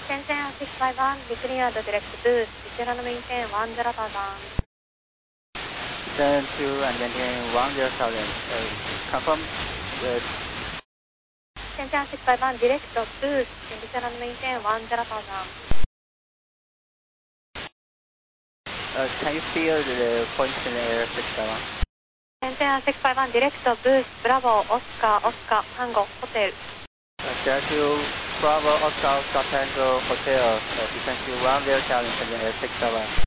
Shenzhen 651, be cleared direct boost, Vietnam maintain 10,000. Turn to and maintain 10,000. Confirm. Shenzhen 651, direct boost, Vietnam maintain 10,000. Can you feel the points in the air 651? Shenzhen 651, direct boost, Bravo, Oscar, Oscar, Tango, Hotel. Statue Bravo Oscar Oscar Tango Hotel, descend to 10,000 in the air 651.